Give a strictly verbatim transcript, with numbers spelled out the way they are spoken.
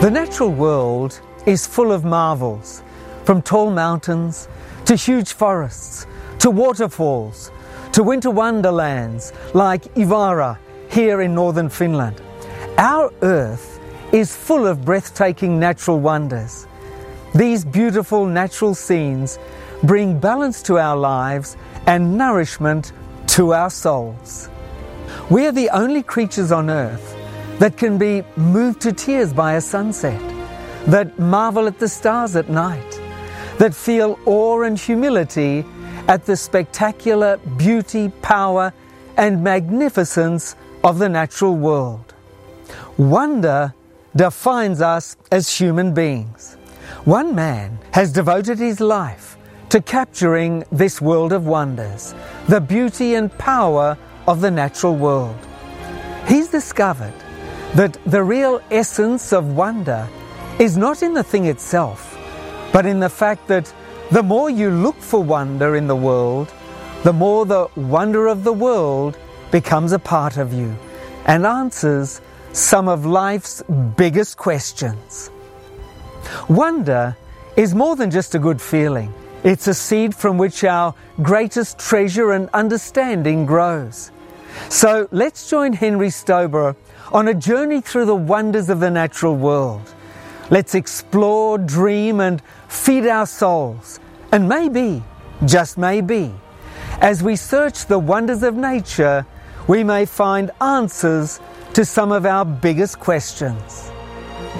The natural world is full of marvels, from tall mountains to huge forests, to waterfalls, to winter wonderlands like Ivara here in northern Finland. Our earth is full of breathtaking natural wonders. These beautiful natural scenes bring balance to our lives and nourishment to our souls. We are the only creatures on earth that can be moved to tears by a sunset, that marvel at the stars at night, that feel awe and humility at the spectacular beauty, power, and magnificence of the natural world. Wonder defines us as human beings. One man has devoted his life to capturing this world of wonders, the beauty and power of the natural world. He's discovered that the real essence of wonder is not in the thing itself, but in the fact that the more you look for wonder in the world, the more the wonder of the world becomes a part of you and answers some of life's biggest questions. Wonder is more than just a good feeling. It's a seed from which our greatest treasure and understanding grows. So let's join Henry Stober on a journey through the wonders of the natural world. Let's explore, dream, and feed our souls. And maybe, just maybe, as we search the wonders of nature, we may find answers to some of our biggest questions.